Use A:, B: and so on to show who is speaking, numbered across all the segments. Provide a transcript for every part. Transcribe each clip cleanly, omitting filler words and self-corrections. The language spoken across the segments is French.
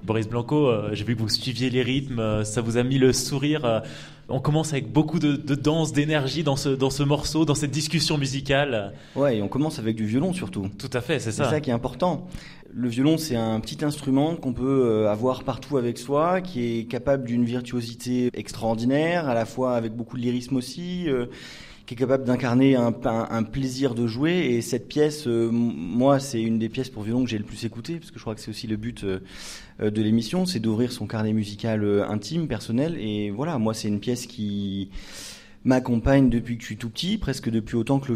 A: Boris Blanco, j'ai vu que vous suiviez les rythmes, ça vous a mis le sourire. On commence avec beaucoup de danse, d'énergie dans ce morceau, dans cette discussion musicale.
B: Ouais, et on commence avec du violon surtout.
A: Tout à fait, c'est ça.
B: C'est ça qui est important. Le violon, c'est un petit instrument qu'on peut avoir partout avec soi, qui est capable d'une virtuosité extraordinaire, à la fois avec beaucoup de lyrisme aussi, qui est capable d'incarner un plaisir de jouer. Et cette pièce, moi, c'est une des pièces pour violon que j'ai le plus écoutée, parce que je crois que c'est aussi le but de l'émission, c'est d'ouvrir son carnet musical intime, personnel. Et voilà, moi, c'est une pièce qui m'accompagne depuis que je suis tout petit, presque depuis autant que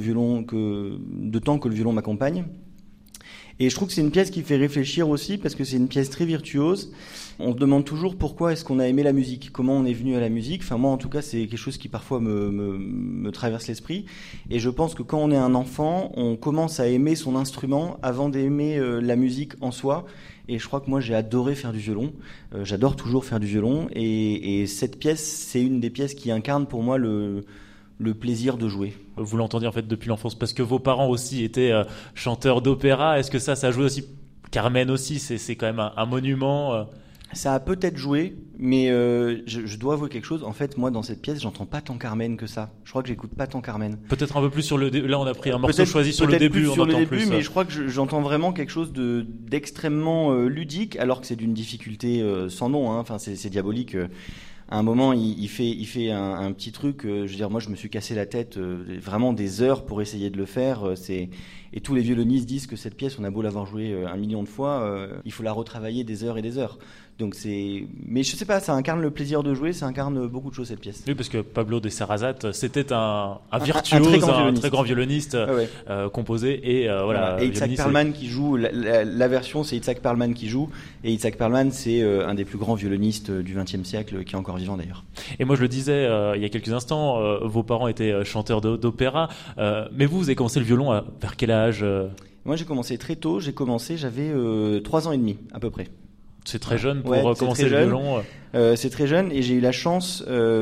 B: de temps que le violon m'accompagne. Et je trouve que c'est une pièce qui fait réfléchir aussi, parce que c'est une pièce très virtuose. On se demande toujours pourquoi est-ce qu'on a aimé la musique, comment on est venu à la musique. Enfin, moi, en tout cas, c'est quelque chose qui parfois me traverse l'esprit. Et je pense que quand on est un enfant, on commence à aimer son instrument avant d'aimer la musique en soi. Et je crois que moi, j'ai adoré faire du violon. J'adore toujours faire du violon. Et cette pièce, c'est une des pièces qui incarne pour moi le plaisir de jouer.
A: Vous l'entendiez en fait depuis l'enfance, parce que vos parents aussi étaient chanteurs d'opéra. Est-ce que ça joue aussi? Carmen aussi, c'est quand même un monument.
B: Ça a peut-être joué, mais je dois avouer quelque chose. En fait, moi, dans cette pièce, j'entends pas tant Carmen que ça. Je crois que j'écoute pas tant Carmen.
A: Peut-être un peu plus sur le début. Là, on a pris un morceau choisi sur le début.
B: Sur le début, mais je crois que j'entends vraiment quelque chose d'extrêmement ludique, alors que c'est d'une difficulté sans nom. Hein. Enfin, c'est diabolique. À un moment, il fait un petit truc. Je veux dire, moi, je me suis cassé la tête vraiment des heures pour essayer de le faire. Et tous les violonistes disent que cette pièce, on a beau l'avoir jouée 1 million de fois, il faut la retravailler des heures et des heures. Donc mais je sais pas, ça incarne le plaisir de jouer, ça incarne beaucoup de choses cette pièce.
A: Oui, parce que Pablo de Sarrazat, c'était un virtuose, un très grand violoniste, composé et voilà.
B: Et Itzhak Perlman qui joue la version, c'est Itzhak Perlman qui joue, et Itzhak Perlman, c'est un des plus grands violonistes du XXe siècle, qui est encore vivant d'ailleurs.
A: Et moi, je le disais il y a quelques instants, vos parents étaient chanteurs d'opéra, mais vous avez commencé le violon vers quel âge?
B: Moi, j'ai commencé très tôt. J'avais 3 ans et demi à peu près.
A: C'est très jeune pour commencer le violon.
B: C'est très jeune, et j'ai eu la chance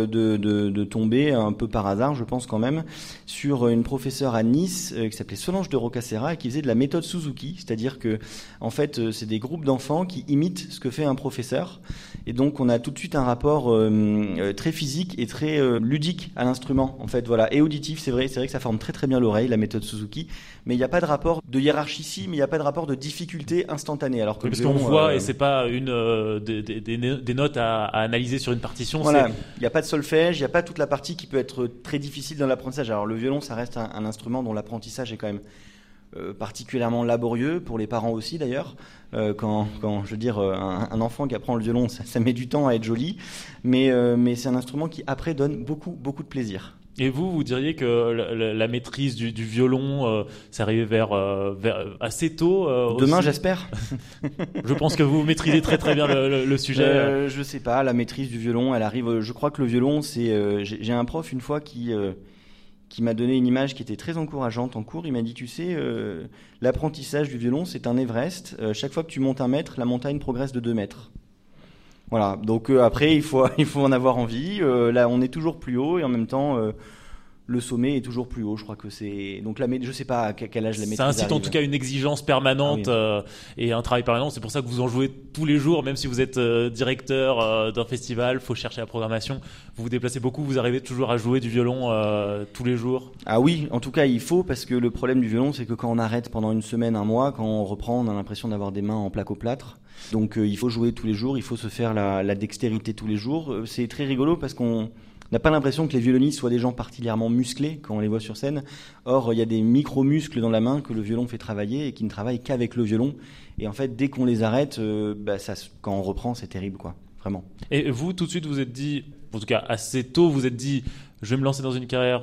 B: de tomber un peu par hasard, je pense quand même, sur une professeure à Nice qui s'appelait Solange de Roccassera et qui faisait de la méthode Suzuki, c'est-à-dire que en fait c'est des groupes d'enfants qui imitent ce que fait un professeur, et donc on a tout de suite un rapport très physique et très ludique à l'instrument en fait, voilà, et auditif. C'est vrai que ça forme très très bien l'oreille, la méthode Suzuki, mais il n'y a pas de rapport de hiérarchie ici, mais il n'y a pas de rapport de difficulté instantanée, alors que
A: parce qu'on voit et c'est pas des notes à analyser sur une partition.
B: Voilà, il n'y a pas de solfège, il n'y a pas toute la partie qui peut être très difficile dans l'apprentissage. Alors le violon, ça reste un instrument dont l'apprentissage est quand même particulièrement laborieux, pour les parents aussi d'ailleurs. Quand je veux dire, un enfant qui apprend le violon, ça met du temps à être joli, mais c'est un instrument qui après donne beaucoup beaucoup de plaisir.
A: Et vous diriez que la maîtrise du violon, c'est arrivé vers assez tôt
B: Demain,
A: aussi.
B: j'espère.
A: Je pense que vous maîtrisez très très bien le sujet.
B: Je sais pas, la maîtrise du violon, elle arrive. Je crois que le violon, c'est. J'ai un prof une fois qui m'a donné une image qui était très encourageante en cours. Il m'a dit, tu sais, l'apprentissage du violon, c'est un Everest. Chaque fois que tu montes 1 mètre, la montagne progresse de 2 mètres. Voilà, donc après il faut en avoir envie. Là, on est toujours plus haut, et en même temps le sommet est toujours plus haut. Je crois que c'est donc je sais pas à quel âge la maîtrise.
A: Ça incite en tout cas une exigence permanente et un travail permanent. C'est pour ça que vous en jouez tous les jours, même si vous êtes directeur d'un festival. Faut chercher la programmation. Vous vous déplacez beaucoup. Vous arrivez toujours à jouer du violon tous les jours.
B: Ah oui, en tout cas il faut, parce que le problème du violon, c'est que quand on arrête pendant 1 semaine, 1 mois, quand on reprend, on a l'impression d'avoir des mains en plaque-au-plâtre. Donc il faut jouer tous les jours, il faut se faire la dextérité tous les jours. C'est très rigolo parce qu'on n'a pas l'impression que les violonistes soient des gens particulièrement musclés quand on les voit sur scène. Or, il y a des micro-muscles dans la main que le violon fait travailler et qui ne travaillent qu'avec le violon. Et en fait, dès qu'on les arrête, quand on reprend, c'est terrible, quoi. Vraiment.
A: Et vous, tout de suite, vous êtes dit, en tout cas assez tôt, vous êtes dit, je vais me lancer dans une carrière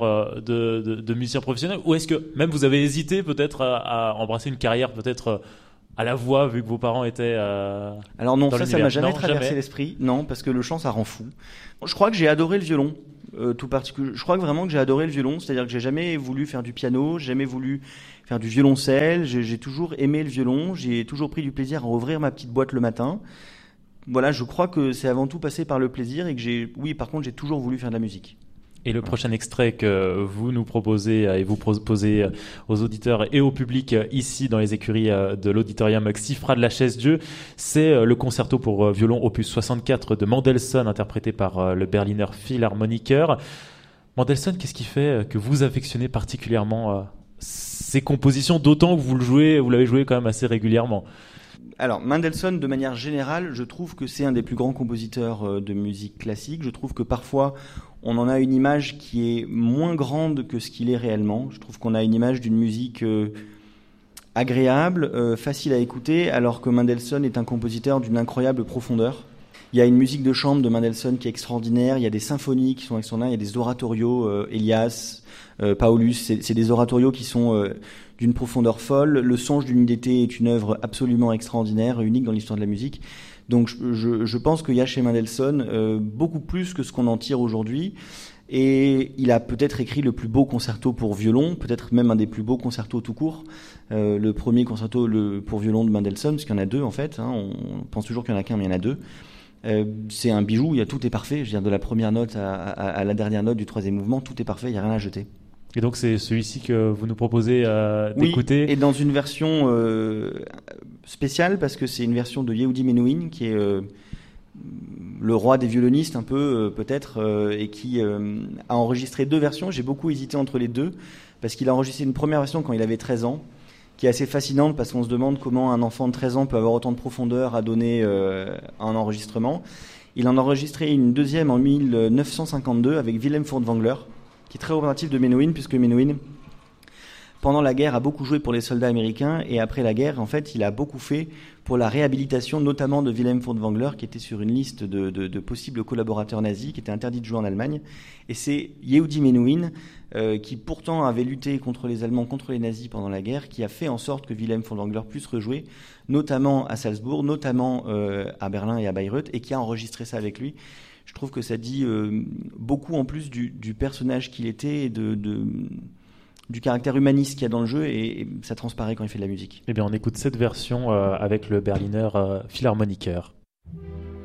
A: de musicien professionnel, ou est-ce que même vous avez hésité peut-être à embrasser une carrière peut-être à la voix, vu que vos parents étaient
B: Alors non,
A: dans
B: ça m'a jamais traversé l'esprit. Non, parce que le chant, ça rend fou. Je crois que j'ai adoré le violon, tout particulier. Je crois vraiment que j'ai adoré le violon, c'est-à-dire que j'ai jamais voulu faire du piano, j'ai jamais voulu faire du violoncelle. J'ai toujours aimé le violon, j'ai toujours pris du plaisir à ouvrir ma petite boîte le matin. Voilà, je crois que c'est avant tout passé par le plaisir, et que par contre, j'ai toujours voulu faire de la musique.
A: Et le prochain extrait que vous nous proposez et vous proposez aux auditeurs et au public ici dans les écuries de l'auditorium Xifra de la Chaise-Dieu, c'est le concerto pour violon opus 64 de Mendelssohn, interprété par le Berliner Philharmoniker. Mendelssohn, qu'est-ce qui fait que vous affectionnez particulièrement ces compositions, d'autant que vous l'avez joué quand même assez régulièrement?
B: Alors, Mendelssohn, de manière générale, je trouve que c'est un des plus grands compositeurs de musique classique. Je trouve que parfois, on en a une image qui est moins grande que ce qu'il est réellement. Je trouve qu'on a une image d'une musique agréable, facile à écouter, alors que Mendelssohn est un compositeur d'une incroyable profondeur. Il y a une musique de chambre de Mendelssohn qui est extraordinaire, il y a des symphonies qui sont extraordinaires, il y a des oratorios, Elias, Paulus, c'est des oratorios qui sont d'une profondeur folle. Le songe d'une d'été est une œuvre absolument extraordinaire, unique dans l'histoire de la musique. Donc je pense qu'il y a chez Mendelssohn beaucoup plus que ce qu'on en tire aujourd'hui. Et il a peut-être écrit le plus beau concerto pour violon, peut-être même un des plus beaux concertos tout court. Le premier concerto pour violon de Mendelssohn, parce qu'il y en a deux en fait. On pense toujours qu'il y en a qu'un, mais il y en a deux. C'est un bijou, tout est parfait. Je veux dire, de la première note à la dernière note du troisième mouvement, tout est parfait, il n'y a rien à jeter.
A: Et donc c'est celui-ci que vous nous proposez d'écouter.
B: Oui, et dans une version spéciale, parce que c'est une version de Yehudi Menuhin, qui est le roi des violonistes un peu, peut-être, et qui a enregistré deux versions. J'ai beaucoup hésité entre les deux, parce qu'il a enregistré une première version quand il avait 13 ans, qui est assez fascinante, parce qu'on se demande comment un enfant de 13 ans peut avoir autant de profondeur à donner un enregistrement. Il en a enregistré une deuxième en 1952 avec Wilhelm Furtwängler, qui est très représentatif de Menuhin, puisque Menuhin, pendant la guerre, a beaucoup joué pour les soldats américains, et après la guerre, en fait, il a beaucoup fait pour la réhabilitation, notamment de Wilhelm Furtwängler, qui était sur une liste de possibles collaborateurs nazis, qui était interdit de jouer en Allemagne. Et c'est Yehudi Menuhin, qui pourtant avait lutté contre les Allemands, contre les nazis pendant la guerre, qui a fait en sorte que Wilhelm Furtwängler puisse rejouer, notamment à Salzbourg, notamment à Berlin et à Bayreuth, et qui a enregistré ça avec lui. Je trouve que ça dit beaucoup en plus du personnage qu'il était et du caractère humaniste qu'il y a dans le jeu, et ça transparaît quand il fait de la musique.
A: Eh bien, on écoute cette version avec le Berliner Philharmoniker.